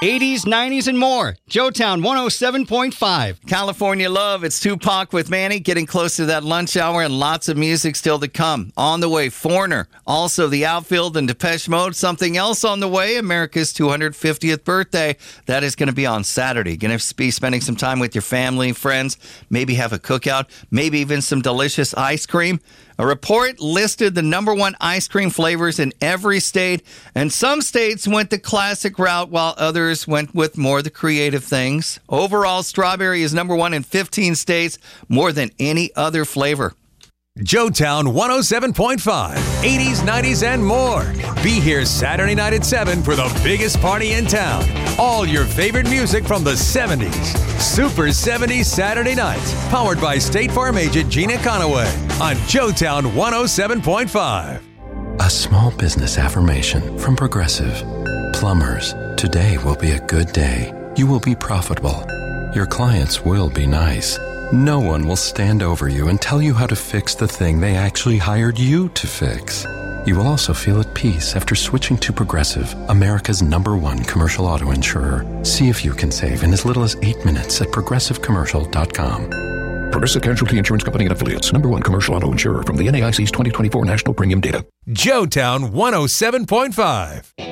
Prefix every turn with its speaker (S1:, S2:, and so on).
S1: 80s, 90s, and more. Joetown 107.5.
S2: California Love. It's Tupac with Manny, getting close to that lunch hour, and lots of music still to come. On the way, Foreigner. Also, The Outfield and Depeche Mode. Something else on the way, America's 250th birthday. That is going to be on Saturday. Going to be spending some time with your family, friends, maybe have a cookout, maybe even some delicious ice cream. A report listed the number one ice cream flavors in every state, and some states went the classic route while others went with more the creative things. Overall, strawberry is number one in 15 states, more than any other flavor.
S3: Joetown 107.5, 80s, 90s, and more. Be here Saturday night at 7 for the biggest party in town. All your favorite music from the 70s. Super 70s Saturday nights. Powered by State Farm agent Gina Conaway on Joetown 107.5.
S4: A small business affirmation from Progressive. Plumbers, today will be a good day. You will be profitable. Your clients will be nice. No one will stand over you and tell you how to fix the thing they actually hired you to fix. You will also feel at peace after switching to Progressive, America's #1 commercial auto insurer. See if you can save in as little as 8 minutes at progressivecommercial.com.
S5: Progressive Casualty Insurance Company and Affiliates. #1 commercial auto insurer from the NAIC's 2024 national premium data.
S3: Joetown 107.5.